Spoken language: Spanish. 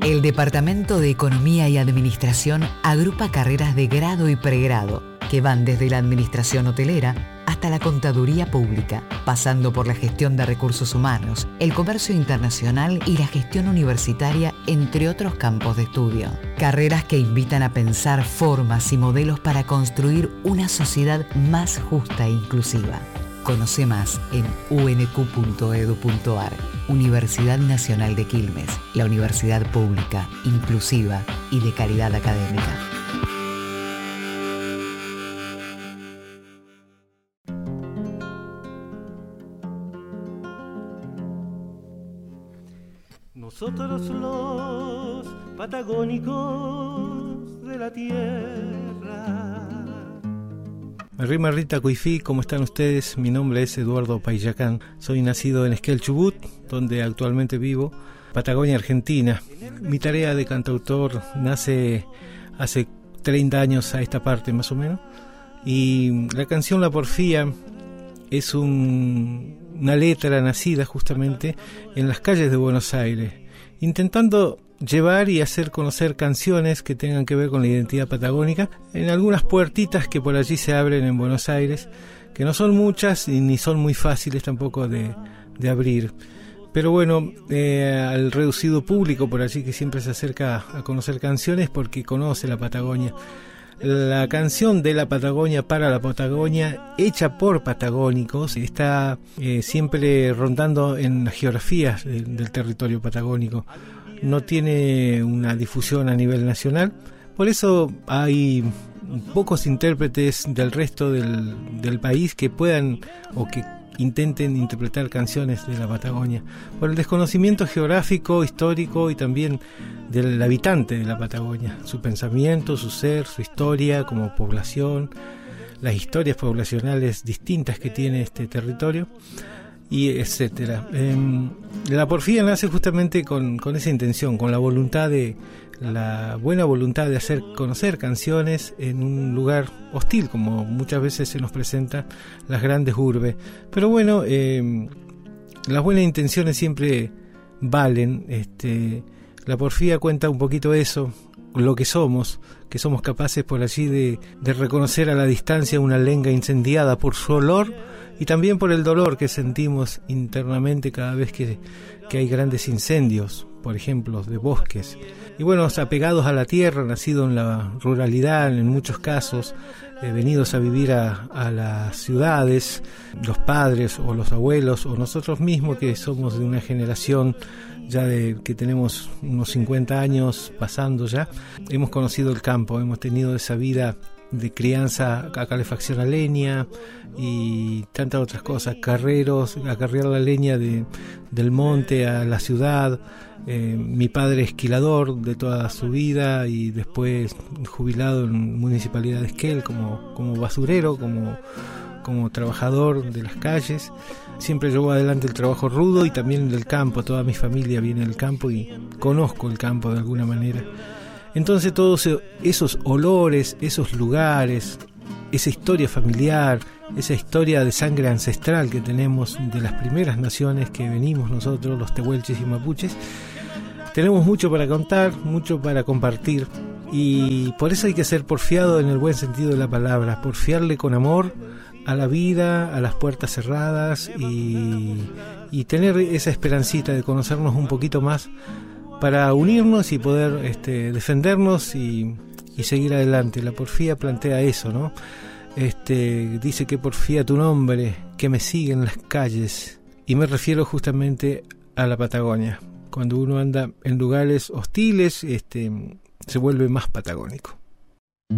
El Departamento de Economía y Administración agrupa carreras de grado y pregrado, que van desde la administración hotelera hasta la contaduría pública, pasando por la gestión de recursos humanos, el comercio internacional y la gestión universitaria, entre otros campos de estudio. Carreras que invitan a pensar formas y modelos para construir una sociedad más justa e inclusiva. Conoce más en unq.edu.ar. Universidad Nacional de Quilmes, la universidad pública, inclusiva y de calidad académica. Nosotros los patagónicos de la tierra. Rima Rita Cuifí, ¿cómo están ustedes? Mi nombre es Eduardo Payacán. Soy nacido en Esquel, Chubut, donde actualmente vivo, Patagonia, Argentina. Mi tarea de cantautor nace hace 30 años a esta parte más o menos. Y la canción La Porfía es una letra nacida justamente en las calles de Buenos Aires, intentando llevar y hacer conocer canciones que tengan que ver con la identidad patagónica en algunas puertitas que por allí se abren en Buenos Aires, que no son muchas y ni son muy fáciles tampoco de abrir. Pero bueno, al reducido público por allí que siempre se acerca a conocer canciones porque conoce la Patagonia. La canción de la Patagonia para la Patagonia, hecha por patagónicos, está siempre rondando en las geografías del territorio patagónico. No tiene una difusión a nivel nacional, por eso hay pocos intérpretes del resto del país que puedan o que intenten interpretar canciones de la Patagonia, por el desconocimiento geográfico, histórico y también del habitante de la Patagonia, su pensamiento, su ser, su historia como población, las historias poblacionales distintas que tiene este territorio, y etcétera. La Porfía nace justamente con esa intención, con la buena voluntad de hacer conocer canciones en un lugar hostil, como muchas veces se nos presenta las grandes urbes. Pero bueno, las buenas intenciones siempre valen. La Porfía cuenta un poquito eso, lo que somos capaces por allí de reconocer a la distancia una lenga incendiada por su olor y también por el dolor que sentimos internamente cada vez que hay grandes incendios, por ejemplo, de bosques. Y bueno, apegados a la tierra, nacidos en la ruralidad en muchos casos, venidos a vivir a las ciudades, los padres o los abuelos o nosotros mismos que somos de una generación ya que tenemos unos 50 años pasando ya, hemos conocido el campo, hemos tenido esa vida de crianza a calefacción a leña y tantas otras cosas, acarrear la leña del monte a la ciudad. Mi padre esquilador de toda su vida y después jubilado en Municipalidad de Esquel como basurero, como trabajador de las calles. Siempre llevó adelante el trabajo rudo y también del campo. Toda mi familia viene del campo y conozco el campo de alguna manera. Entonces todos esos olores, esos lugares, esa historia familiar, esa historia de sangre ancestral que tenemos de las primeras naciones que venimos nosotros, los tehuelches y mapuches, tenemos mucho para contar, mucho para compartir, y por eso hay que ser porfiado en el buen sentido de la palabra, porfiarle con amor a la vida, a las puertas cerradas y tener esa esperancita de conocernos un poquito más para unirnos y poder defendernos y seguir adelante. La porfía plantea eso, ¿no? Dice que porfía tu nombre, que me sigue en las calles, y me refiero justamente a la Patagonia. Cuando uno anda en lugares hostiles, se vuelve más patagónico.